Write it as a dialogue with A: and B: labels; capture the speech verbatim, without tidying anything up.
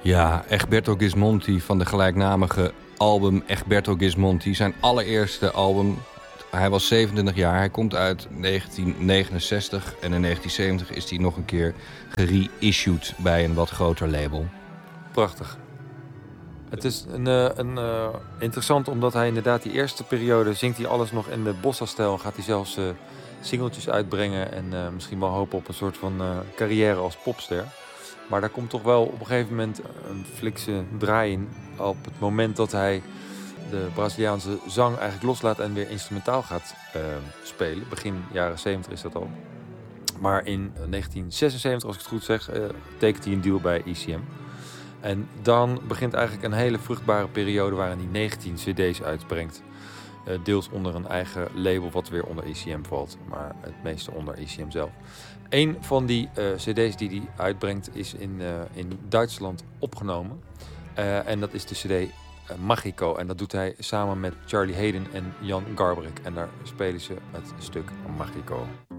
A: Ja, Egberto Gismonti van de gelijknamige album Egberto Gismonti. Zijn allereerste album. Hij was zevenentwintig jaar. Hij komt uit negentien negenenzestig. En in negentien zeventig is hij nog een keer gereissued bij een wat groter label.
B: Prachtig. Het is een, uh, een, uh, interessant omdat hij inderdaad die eerste periode zingt hij alles nog in de bossa-stijl. Gaat hij zelfs uh, singeltjes uitbrengen en uh, misschien wel hopen op een soort van uh, carrière als popster. Maar daar komt toch wel op een gegeven moment een flikse draai in op het moment dat hij de Braziliaanse zang eigenlijk loslaat en weer instrumentaal gaat uh, spelen. Begin jaren zeventig is dat al. Maar in negentien zesenzeventig, als ik het goed zeg, uh, tekent hij een deal bij E C M. En dan begint eigenlijk een hele vruchtbare periode waarin hij negentien cd's uitbrengt. Uh, deels onder een eigen label wat weer onder E C M valt, maar het meeste onder E C M zelf. Een van die uh, cd's die hij uitbrengt is in, uh, in Duitsland opgenomen. Uh, en dat is de cd uh, Magico. En dat doet hij samen met Charlie Haden en Jan Garbarek. En daar spelen ze het stuk Magico.